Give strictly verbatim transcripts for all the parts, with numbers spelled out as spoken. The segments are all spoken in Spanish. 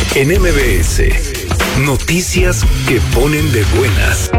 En M B S, noticias que ponen de buenas.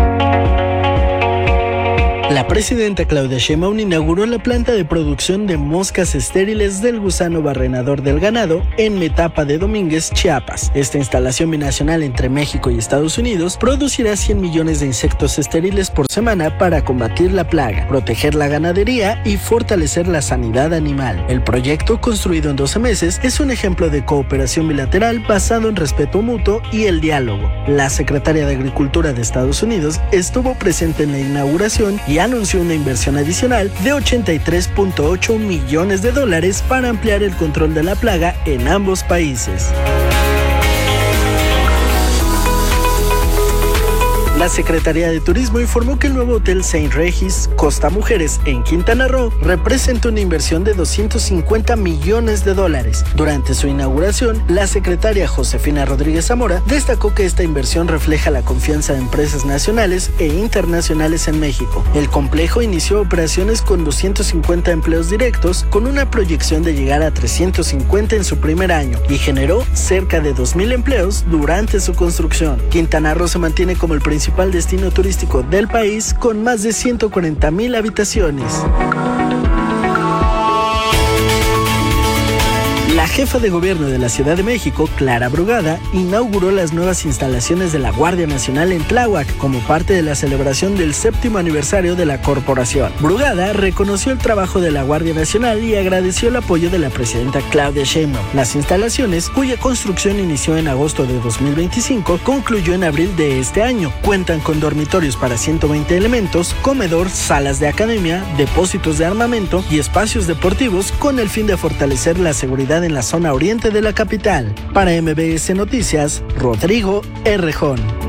La presidenta Claudia Sheinbaum inauguró la planta de producción de moscas estériles del gusano barrenador del ganado en Metapa de Domínguez, Chiapas. Esta instalación binacional entre México y Estados Unidos producirá cien millones de insectos estériles por semana para combatir la plaga, proteger la ganadería y fortalecer la sanidad animal. El proyecto, construido en doce meses, es un ejemplo de cooperación bilateral basado en respeto mutuo y el diálogo. La secretaria de Agricultura de Estados Unidos estuvo presente en la inauguración y anunció una inversión adicional de ochenta y tres punto ocho millones de dólares para ampliar el control de la plaga en ambos países. La Secretaría de Turismo informó que el nuevo Hotel Saint Regis Costa Mujeres en Quintana Roo representa una inversión de doscientos cincuenta millones de dólares. Durante su inauguración, la secretaria Josefina Rodríguez Zamora destacó que esta inversión refleja la confianza de empresas nacionales e internacionales en México. El complejo inició operaciones con doscientos cincuenta empleos directos, con una proyección de llegar a trescientos cincuenta en su primer año, y generó cerca de dos mil empleos durante su construcción. Quintana Roo se mantiene como el principal destino turístico del país, con más de ciento cuarenta mil habitaciones. La jefa de gobierno de la Ciudad de México, Clara Brugada, inauguró las nuevas instalaciones de la Guardia Nacional en Tláhuac como parte de la celebración del séptimo aniversario de la corporación. Brugada reconoció el trabajo de la Guardia Nacional y agradeció el apoyo de la presidenta Claudia Sheinbaum. Las instalaciones, cuya construcción inició en agosto de dos mil veinticinco, concluyó en abril de este año. Cuentan con dormitorios para ciento veinte elementos, comedor, salas de academia, depósitos de armamento y espacios deportivos, con el fin de fortalecer la seguridad en la zona oriente de la capital. Para M B S Noticias, Rodrigo Errejón.